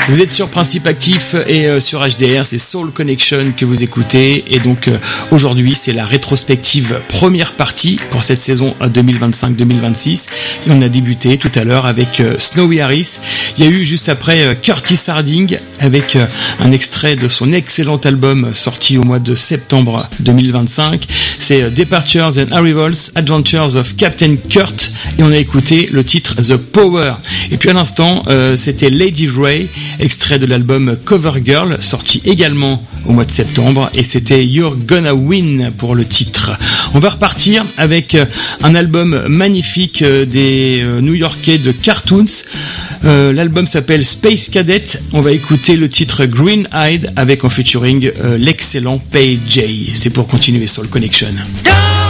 Vous êtes sur Principe Actif et sur HDR, c'est Soul Connection que vous écoutez. Et donc aujourd'hui, c'est la rétrospective première partie pour cette saison 2025-2026. Et on a débuté tout à l'heure avec Snowy Harris. Il y a eu juste après Curtis Harding avec un extrait de son excellent album sorti au mois de septembre 2025. C'est Departures and Arrivals, Adventures of Captain Kurt. Et on a écouté le titre The Power. Et puis à l'instant, c'était Lady Ray, extrait de l'album Cover Girl, sorti également au mois de septembre, et c'était You're Gonna Win pour le titre. On va repartir avec un album magnifique des New-Yorkais de Cartoons. L'album s'appelle Space Cadet. On va écouter le titre Green Eyed avec en featuring l'excellent Pay J. C'est pour continuer sur le Connection.